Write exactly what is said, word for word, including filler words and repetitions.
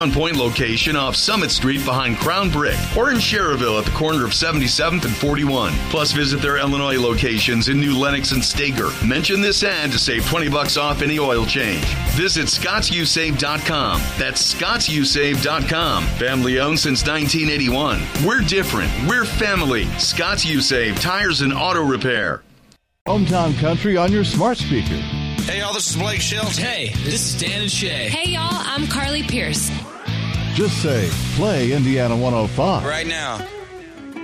Crown Point location off Summit Street behind Crown Brick, or in Cherville at the corner of seventy-seventh and forty-one. Plus, visit their Illinois locations in New Lenox and Stager. Mention this ad to save twenty bucks off any oil change. Visit Scotts U Save dot com. That's Scotts U Save dot com. Family owned since nineteen eighty-one. We're different. We're family. Scotts U Save Tires and Auto Repair. Hometown Country on your smart speaker. Hey, y'all, this is Blake Shelton. Hey, this is Dan and Shay. Hey, y'all, I'm Carly Pierce. Just say, play Indiana one oh five. Right now.